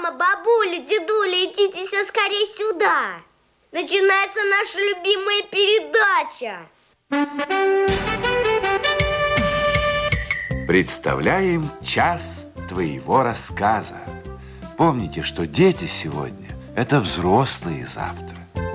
Мама, бабуля, дедуля, идите все скорее сюда. Начинается наша любимая передача. Представляем час твоего рассказа. Помните, что дети сегодня – это взрослые завтра.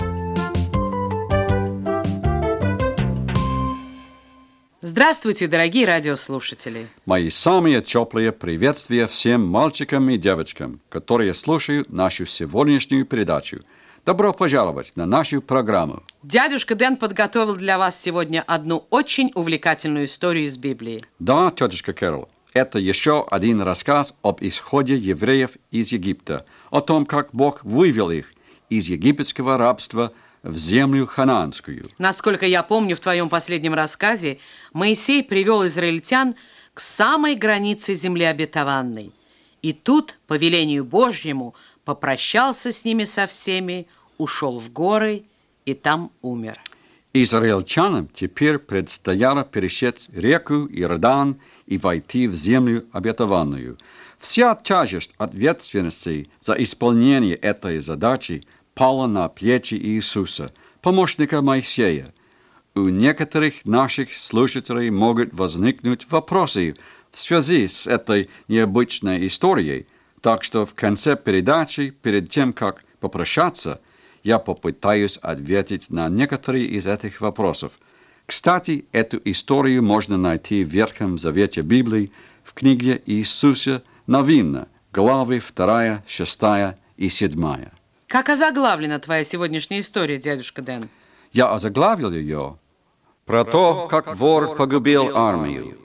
Здравствуйте, дорогие радиослушатели. Мои самые теплые приветствия всем мальчикам и девочкам, которые слушают нашу сегодняшнюю передачу. Добро пожаловать на нашу программу. Дядюшка Дэн подготовил для вас сегодня одну очень увлекательную историю из Библии. Да, тетушка Кэрол, это еще один рассказ об исходе евреев из Египта, о том, как Бог вывел их из египетского рабства в землю ханаанскую. Насколько я помню, в твоем последнем рассказе Моисей привел израильтян к самой границе земли обетованной. И тут, по велению Божьему, попрощался с ними со всеми, ушел в горы и там умер. Израильтянам теперь предстояло пересечь реку Иордан и войти в землю обетованную. Вся тяжесть ответственности за исполнение этой задачи пала на плечи Иисуса, помощника Моисея. У некоторых наших слушателей могут возникнуть вопросы в связи с этой необычной историей, так что в конце передачи, перед тем, как попрощаться, я попытаюсь ответить на некоторые из этих вопросов. Кстати, эту историю можно найти в Ветхом Завете Библии в книге Иисуса Навина, главы 2, 6 и 7. Как озаглавлена твоя сегодняшняя история, дядюшка Дэн? Я озаглавил ее про то, как вор погубил армию.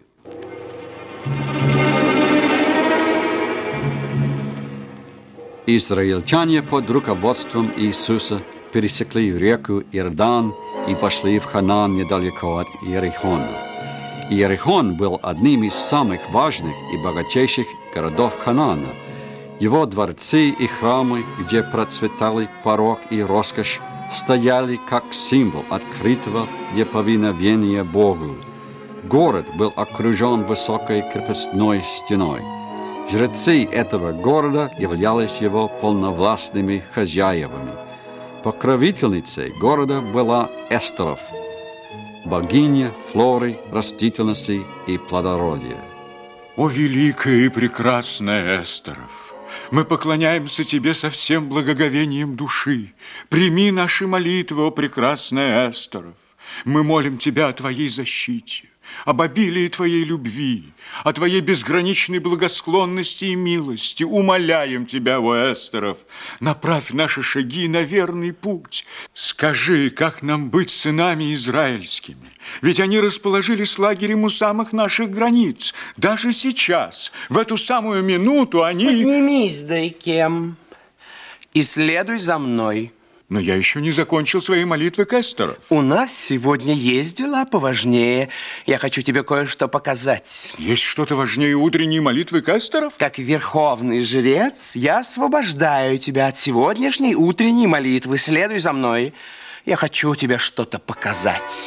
Израильтяне под руководством Иисуса пересекли реку Иордан и вошли в Ханаан недалеко от Иерихона. Иерихон был одним из самых важных и богатейших городов Ханаана. Его дворцы и храмы, где процветали порок и роскошь, стояли как символ открытого неповиновения Богу. Город был окружен высокой крепостной стеной. Жрецы этого города являлись его полновластными хозяевами. Покровительницей города была Эстеров, богиня флоры, растительности и плодородия. О, великая и прекрасная Эстеров! Мы поклоняемся Тебе со всем благоговением души. Прими наши молитвы, о прекрасная Эстеров. Мы молим Тебя о Твоей защите, об обилии Твоей любви, о Твоей безграничной благосклонности и милости. Умоляем Тебя, о Эстеров, направь наши шаги на верный путь. Скажи, как нам быть сынами израильскими? Ведь они расположились лагерем у самых наших границ. Даже сейчас, в эту самую минуту они... Поднимись, Дайкем, и следуй за мной. Но я еще не закончил свои молитвы к Эстеров. У нас сегодня есть дела поважнее. Я хочу тебе кое-что показать. Есть что-то важнее утренней молитвы к Эстеров? Как верховный жрец, я освобождаю тебя от сегодняшней утренней молитвы. Следуй за мной. Я хочу тебе что-то показать.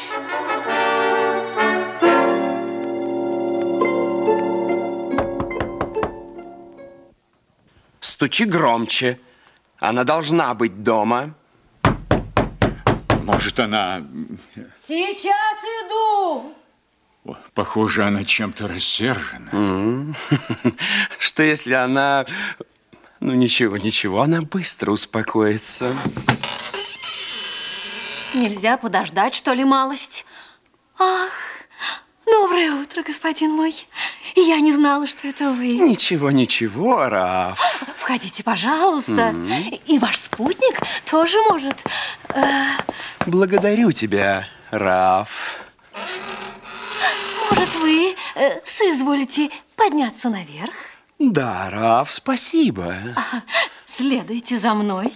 Стучи громче. Она должна быть дома. Может, она... Сейчас иду. О, похоже, она чем-то рассержена. Что если она... Ну, ничего, она быстро успокоится. Нельзя подождать, что ли, малость? Ах, доброе утро, господин мой. Я не знала, что это вы. Ничего, Раф. Входите, пожалуйста. И ваш спутник тоже может... Благодарю тебя, Раф. Может, вы соизволите подняться наверх? Да, Раф, спасибо. Следуйте за мной.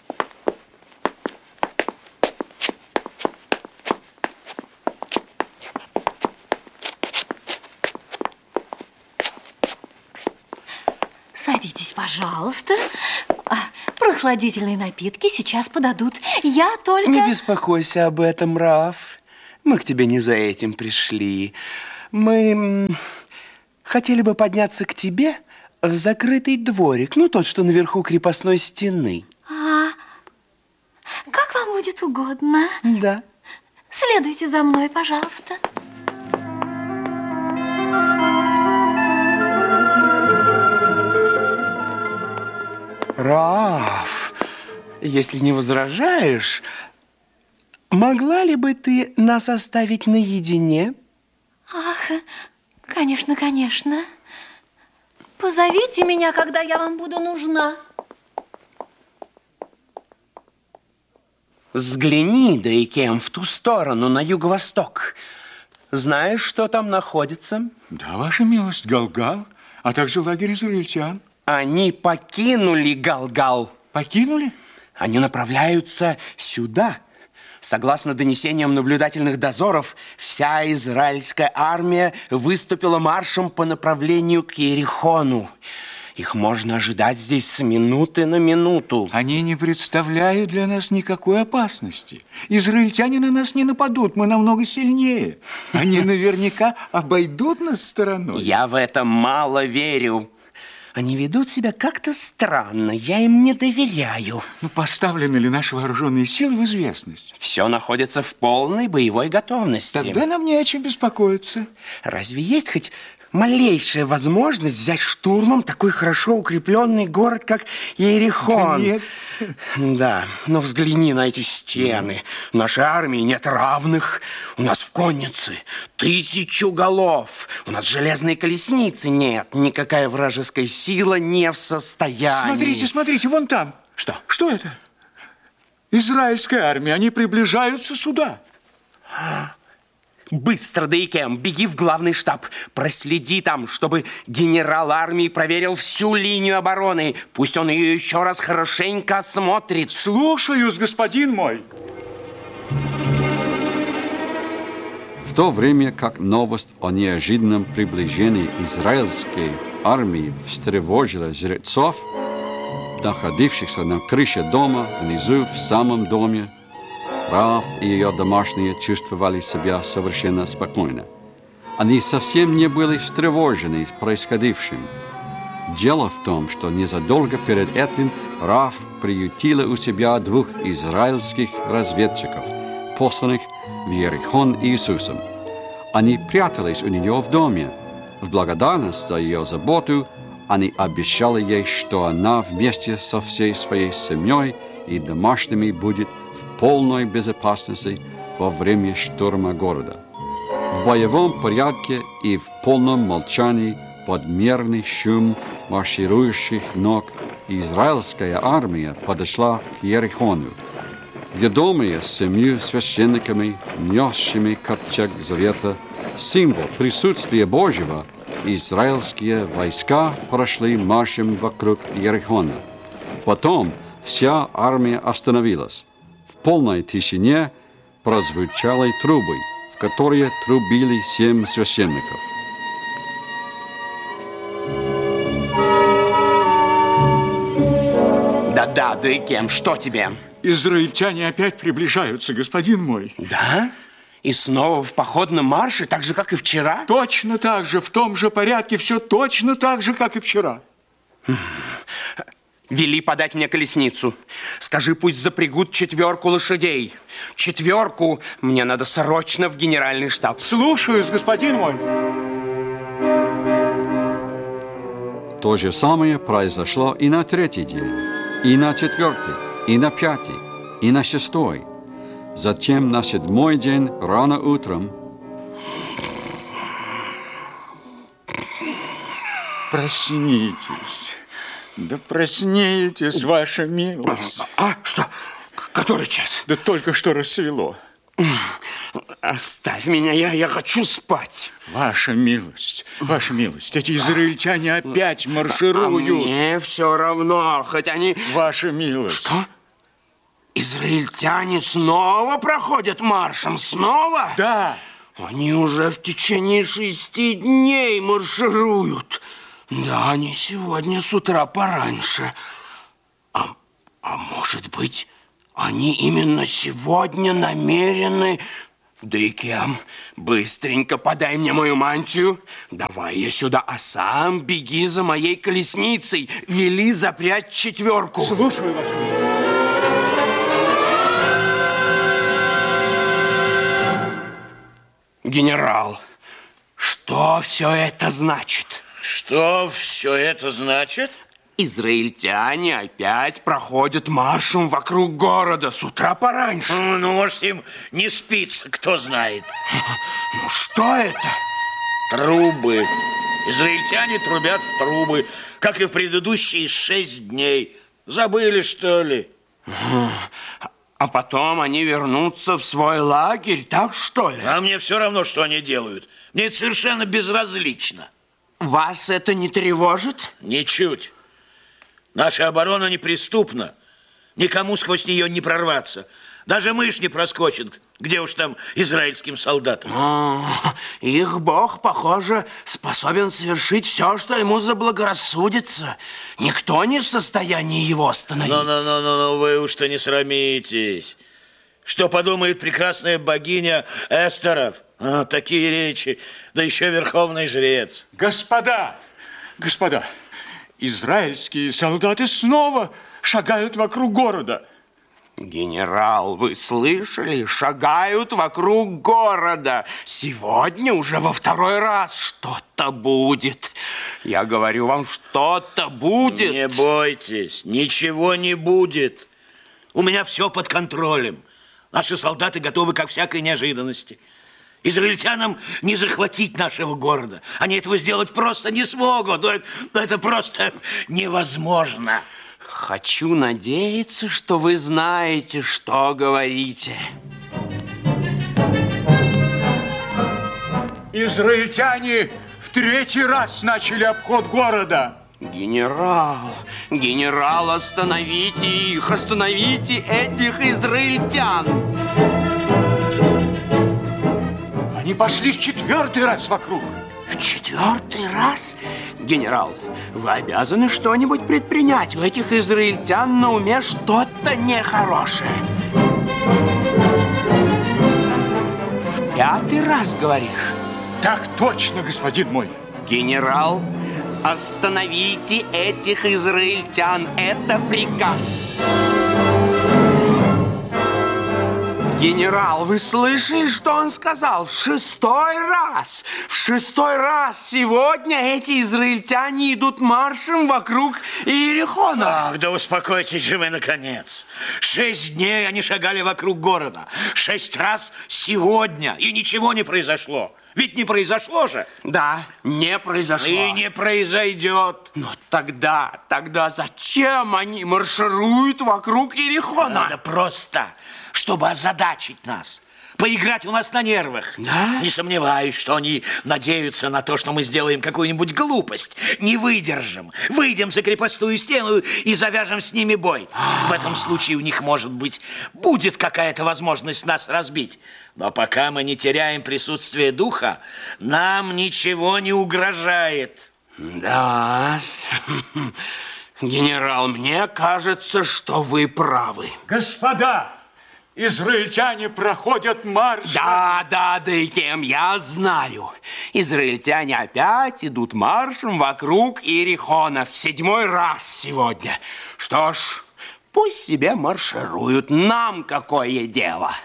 Садитесь, пожалуйста. Прохладительные напитки сейчас подадут. Я только... Не беспокойся об этом, Раф. Мы к тебе не за этим пришли. Мы хотели бы подняться к тебе, в закрытый дворик, ну, тот, что наверху крепостной стены. Как вам будет угодно. Да. Следуйте за мной, пожалуйста. Раф, если не возражаешь, могла ли бы ты нас оставить наедине? Ах, конечно, конечно. Позовите меня, когда я вам буду нужна. Взгляни, Дейкем, в ту сторону, на юго-восток. Знаешь, что там находится? Да, ваша милость, Галгал, а также лагерь израильтян. Они покинули Галгал. Покинули? Они направляются сюда. Согласно донесениям наблюдательных дозоров, вся израильская армия выступила маршем по направлению к Иерихону. Их можно ожидать здесь с минуты на минуту. Они не представляют для нас никакой опасности. Израильтяне на нас не нападут, мы намного сильнее. Они наверняка обойдут нас стороной. Я в это мало верю. Они ведут себя как-то странно, я им не доверяю. Ну, поставлены ли наши вооруженные силы в известность? Все находится в полной боевой готовности. Тогда нам не о чем беспокоиться. Разве есть хоть малейшая возможность взять штурмом такой хорошо укрепленный город, как Иерихон? Да нет. Да, но взгляни на эти стены. В нашей армии нет равных. У нас в коннице 1000 голов. У нас железной колесницы нет. Никакая вражеская сила не в состоянии. Смотрите, смотрите, вон там. Что? Что это? Израильская армия. Они приближаются сюда. Быстро, Дейкем, беги в главный штаб. Проследи там, чтобы генерал армии проверил всю линию обороны. Пусть он ее еще раз хорошенько осмотрит. Слушаюсь, господин мой. В то время как новость о неожиданном приближении израильской армии встревожила жрецов, находившихся на крыше дома, внизу в самом доме, Раф и ее домашние чувствовали себя совершенно спокойно. Они совсем не были встревожены происходившим. Дело в том, что незадолго перед этим Раф приютила у себя 2 израильских разведчиков, посланных в Иерихон Иисусом. Они прятались у нее в доме. В благодарность за ее заботу они обещали ей, что она вместе со всей своей семьей и домашними будет в полной безопасности во время штурма города. В боевом порядке и в полном молчании под мерный шум марширующих ног израильская армия подошла к Иерихону. Ведомые 7 священниками, несшими ковчег завета, символ присутствия Божьего, израильские войска прошли маршем вокруг Иерихона. Потом вся армия остановилась. В полной тишине прозвучали трубы, в которые трубили 7 священников. Да-да, Дейкем, что тебе? Израильтяне опять приближаются, господин мой. Да? И снова в походном марше, так же, как и вчера? Точно так же, в том же порядке, все точно так же, как и вчера. Вели подать мне колесницу. Скажи, пусть запрягут 4 лошадей. 4, мне надо срочно в генеральный штаб. Слушаюсь, господин мой. То же самое произошло и на 3-й день, и на 4-й, и на 5-й, и на 6-й. Затем на 7-й день рано утром. Проснитесь. Да проснитесь, ваша милость. Что? Который час? Да только что рассвело. Оставь меня, я хочу спать. Ваша милость, эти израильтяне опять маршируют. Мне все равно, хоть они... Ваша милость. Что? Израильтяне снова проходят маршем? Снова? Да. Они уже в течение 6 дней маршируют. Да, они сегодня с утра пораньше. А может быть, они именно сегодня намерены Да и кем? Быстренько подай мне мою мантию. Давай ее сюда, а сам беги за моей колесницей. Вели запрячь 4. Слушаю, Ваше Величество. Генерал, что все это значит? Что все это значит? Израильтяне опять проходят маршем вокруг города с утра пораньше. Ну, может, им не спится, кто знает. Ну, что это? Трубы. Израильтяне трубят в трубы, как и в предыдущие 6 дней. Забыли, что ли? А потом они вернутся в свой лагерь, так что ли? А мне все равно, что они делают. Мне это совершенно безразлично. Вас это не тревожит? Ничуть. Наша оборона неприступна. Никому сквозь нее не прорваться. Даже мышь не проскочит, где уж там израильским солдатам. Их бог, похоже, способен совершить все, что ему заблагорассудится. Никто не в состоянии его остановить. Ну, вы уж-то не срамитесь. Что подумает прекрасная богиня Эстеров? Такие речи, да еще верховный жрец. Господа, израильские солдаты снова шагают вокруг города. Генерал, вы слышали? Шагают вокруг города. Сегодня уже во 2-й раз что-то будет. Я говорю вам, что-то будет. Не бойтесь, ничего не будет. У меня все под контролем. Наши солдаты готовы ко всякой неожиданности. Израильтянам не захватить нашего города. Они этого сделать просто не смогут. Это просто невозможно. Хочу надеяться, что вы знаете, что говорите. Израильтяне в 3-й раз начали обход города. Генерал, остановите их, остановите этих израильтян. Они пошли в 4-й раз вокруг. В 4-й раз? Генерал, вы обязаны что-нибудь предпринять. У этих израильтян на уме что-то нехорошее. В 5-й раз, говоришь? Так точно, господин мой. Генерал, остановите этих израильтян. Это приказ. Генерал, вы слышали, что он сказал? В 6-й раз! В 6-й раз сегодня эти израильтяне идут маршем вокруг Иерихона. Ах, да успокойтесь же вы, наконец. 6 дней они шагали вокруг города. 6 раз сегодня. И ничего не произошло. Ведь не произошло же. Да, не произошло. И не произойдет. Но тогда зачем они маршируют вокруг Иерихона? Надо просто, чтобы озадачить нас. Поиграть у нас на нервах. Да? Не сомневаюсь, что они надеются на то, что мы сделаем какую-нибудь глупость. Не выдержим. Выйдем за крепостную стену и завяжем с ними бой. В этом случае у них, может быть, будет какая-то возможность нас разбить. Но пока мы не теряем присутствие духа, нам ничего не угрожает. Да, генерал, мне кажется, что вы правы. Господа, израильтяне проходят марш. Да, и кем, я знаю. Израильтяне опять идут маршем вокруг Иерихона в 7-й раз сегодня. Что ж, пусть себе маршируют. Нам какое дело?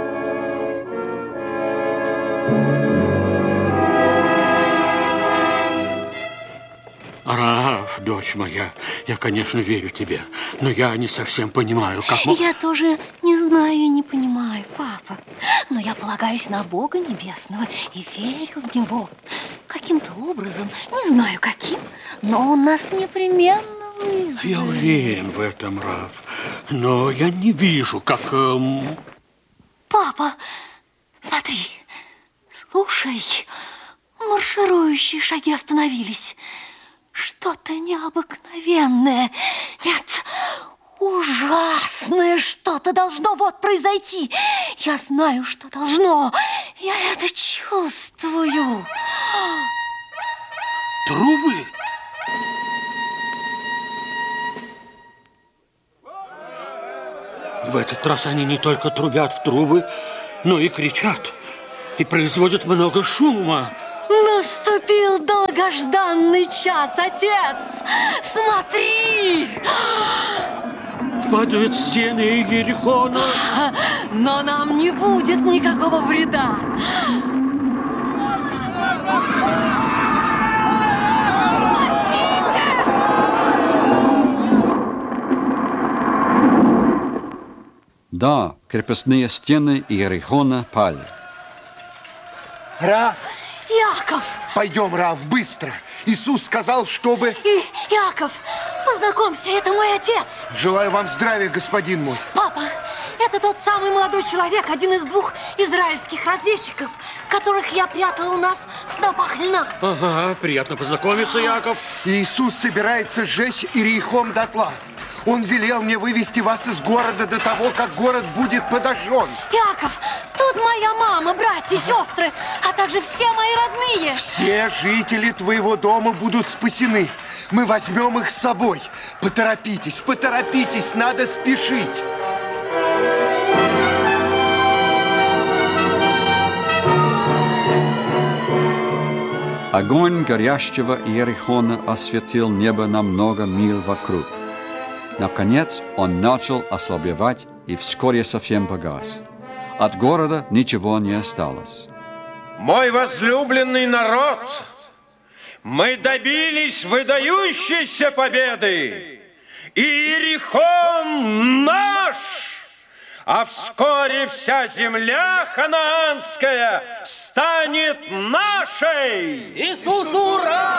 Раав, дочь моя, я, конечно, верю тебе, но я не совсем понимаю, как... Я тоже не знаю и не понимаю, папа. Но я полагаюсь на Бога Небесного и верю в Него. Каким-то образом, не знаю каким, но Он нас непременно вызовет. Я уверен в этом, Раав, но я не вижу, как... Папа, смотри, слушай, марширующие шаги остановились. Что-то необыкновенное. Нет, ужасное что-то должно вот произойти. Я знаю, что должно. Я это чувствую. Трубы? В этот раз они не только трубят в трубы, но и кричат. и производят много шума. Наступил долгожданный час, отец! Смотри! Падают стены Иерихона. Но нам не будет никакого вреда. Да, крепостные стены Иерихона пали. Рав! Яков! Пойдем, Рав, быстро. Иисус сказал, чтобы... Яков, познакомься, это мой отец. Желаю вам здравия, господин мой. Папа, это тот самый молодой человек, один из 2 израильских разведчиков, которых я прятала у нас в снопах льна. Ага, приятно познакомиться, Яков. Иисус собирается сжечь Иерихон дотла. Он велел мне вывести вас из города до того, как город будет подожжен. Яков, тут моя мама, братья, сестры, а также все мои родные. Все жители твоего дома будут спасены. Мы возьмем их с собой. Поторопитесь, поторопитесь, надо спешить. Огонь горящего Иерихона осветил небо на много миль вокруг. Наконец он начал ослабевать и вскоре совсем погас. От города ничего не осталось. Мой возлюбленный народ, мы добились выдающейся победы. Иерихон наш! А вскоре вся земля ханаанская станет нашей! Иисусу ура!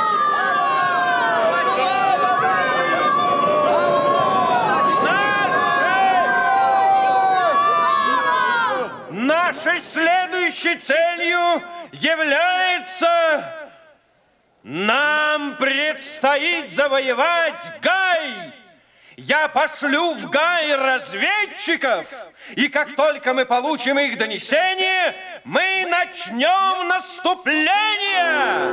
Нашей следующей целью является... Нам предстоит завоевать Гай! Я пошлю в Гай разведчиков, и как только мы получим их донесение, мы начнем наступление!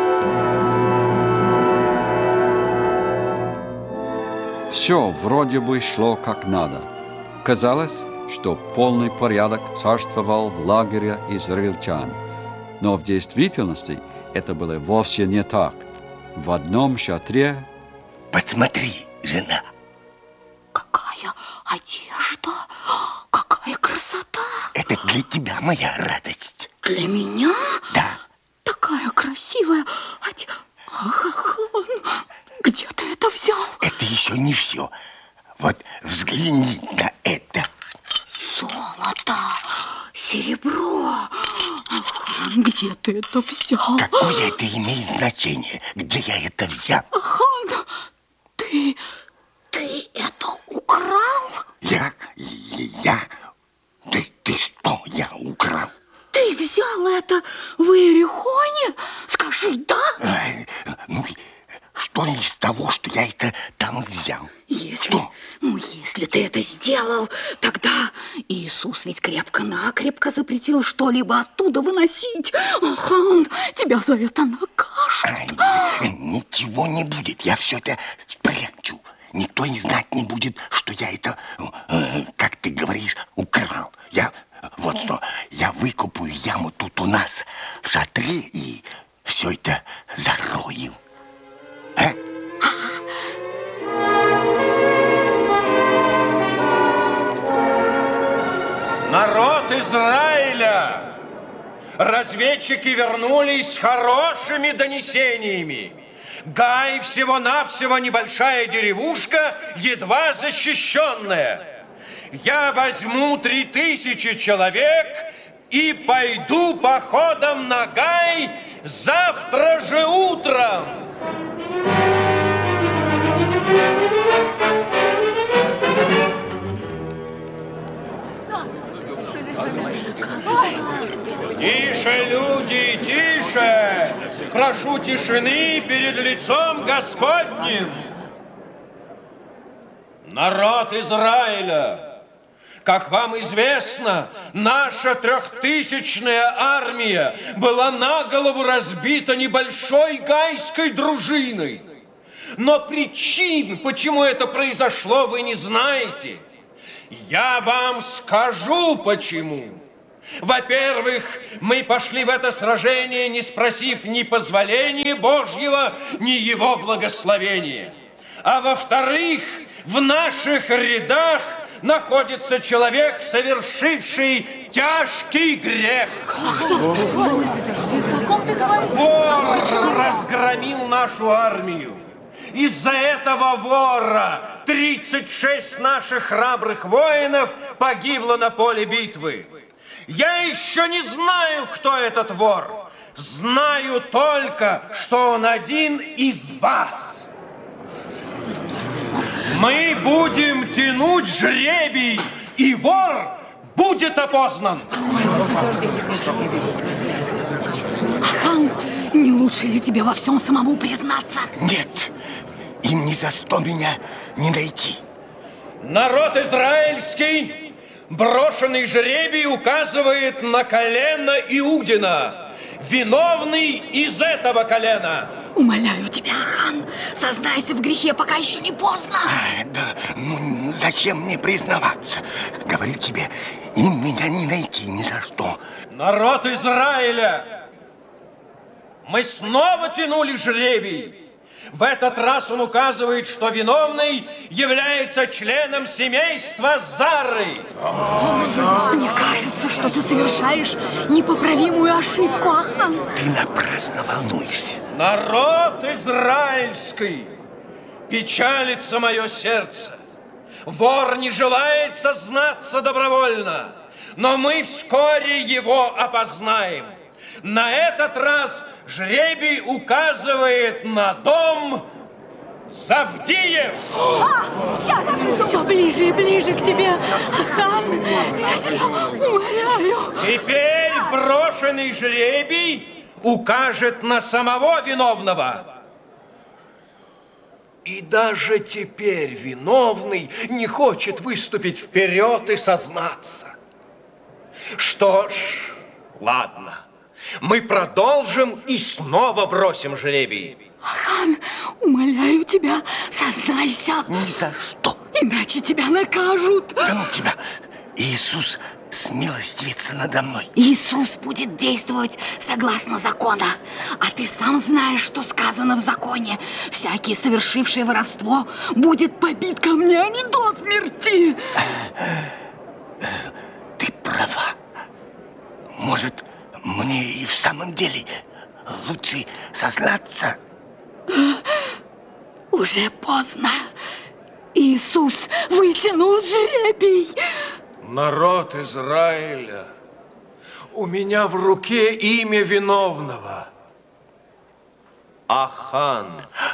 Все вроде бы шло как надо. Казалось, что полный порядок царствовал в лагере израильтян. Но в действительности это было вовсе не так. В одном шатре... Посмотри, жена. Какая одежда, какая красота. Это для тебя моя радость. Для меня? Да. Такая красивая одежда. Где ты это взял? Это еще не все. Вот взгляни на это. Золото, серебро. Где ты это взял? Какое это имеет значение, где я это взял? Хан, ты это украл? Я? Ты что, я украл? Ты взял это в Иерихоне? Скажи, да? Ну, что из того, что я это там взял? Если ты это сделал, тогда Иисус ведь крепко-накрепко запретил что-либо оттуда выносить. Хан, тебя за это накажут. Ничего не будет, я все это спрячу. Никто и знать не будет, что я это, как ты говоришь, украл. Вот что, я выкопаю яму тут у нас в шатре и все это зарою. Народ Израиля! Разведчики вернулись с хорошими донесениями. Гай всего-навсего небольшая деревушка, едва защищенная. Я возьму 3000 человек и пойду походом на Гай завтра же утром. Тише, люди, тише! Прошу тишины перед лицом Господним! Народ Израиля! Как вам известно, наша 3000-я армия была на голову разбита небольшой гайской дружиной. Но причин, почему это произошло, вы не знаете. Я вам скажу, почему. Во-первых, мы пошли в это сражение, не спросив ни позволения Божьего, ни Его благословения. А во-вторых, в наших рядах находится человек, совершивший тяжкий грех. Вор разгромил нашу армию. Из-за этого вора 36 наших храбрых воинов погибло на поле битвы. Я еще не знаю, кто этот вор. Знаю только, что он один из вас. Мы будем тянуть жребий, и вор будет опознан. Ахан, не лучше ли тебе во всем самому признаться? Нет, им ни за что меня не найти. Народ израильский, брошенный жребий указывает на колено Иудина, виновный из этого колена. Умоляю тебя, Ахан, сознайся в грехе, пока еще не поздно. Да, ну зачем мне признаваться? Говорю тебе, им меня не найти ни за что. Народ Израиля, мы снова тянули жребий. В этот раз он указывает, что виновный является членом семейства Зары. Мне кажется, что ты совершаешь непоправимую ошибку, Ахан. Ты напрасно волнуешься. Народ израильский, печалится мое сердце. Вор не желает сознаться добровольно, но мы вскоре его опознаем. На этот раз жребий указывает на дом Завдиев. Все ближе и ближе к тебе, Ахан. Я тебя умоляю. Теперь брошенный жребий укажет на самого виновного. И даже теперь виновный не хочет выступить вперед и сознаться. Что ж, ладно. Мы продолжим и снова бросим жребий. Ахан, умоляю тебя, сознайся. Ни за что. Иначе тебя накажут. Да ну тебя. Иисус смилостивится надо мной. Иисус будет действовать согласно закона. А ты сам знаешь, что сказано в законе. Всякий, совершивший воровство, будет побит камнями до смерти. Ты права. Может, мне и в самом деле лучше сознаться? Уже поздно. Иисус вытянул жребий. Народ Израиля, у меня в руке имя виновного. Ахан.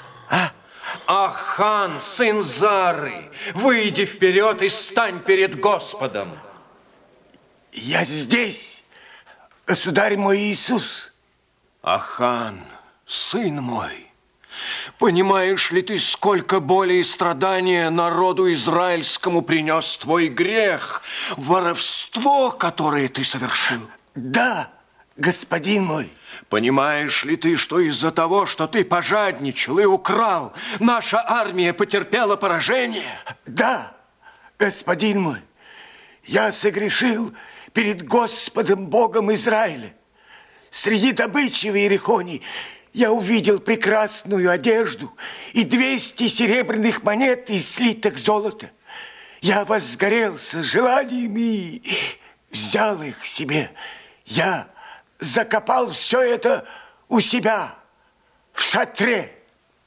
Ахан, сын Зары, выйди вперед и стань перед Господом. Я здесь, государь мой Иисус. Ахан, сын мой, понимаешь ли ты, сколько боли и страдания народу израильскому принес твой грех, воровство, которое ты совершил? Да, господин мой. Понимаешь ли ты, что из-за того, что ты пожадничал и украл, наша армия потерпела поражение? Да, господин мой, я согрешил перед Господом Богом Израиля. Среди добычи в Иерихоне я увидел прекрасную одежду и 200 серебряных монет из слиток золота. Я возгорелся желанием и взял их себе. Я закопал все это у себя в шатре.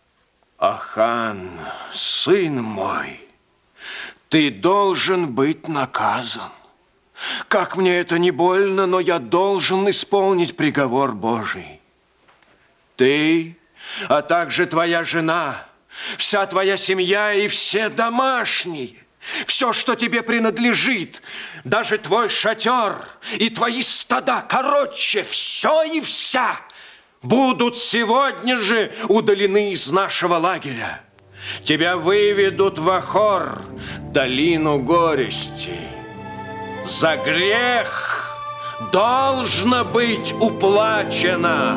Ахан, сын мой, ты должен быть наказан. Как мне это не больно, но я должен исполнить приговор Божий. Ты, а также твоя жена, вся твоя семья и все домашние, все, что тебе принадлежит, даже твой шатер и твои стада, короче, все и вся будут сегодня же удалены из нашего лагеря. Тебя выведут в Ахор, долину горести. За грех должно быть уплачено.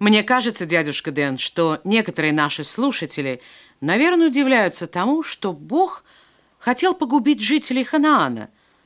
Мне кажется, дядюшка Дэн, что некоторые наши слушатели, наверное, удивляются тому, что Бог хотел погубить жителей Ханаана –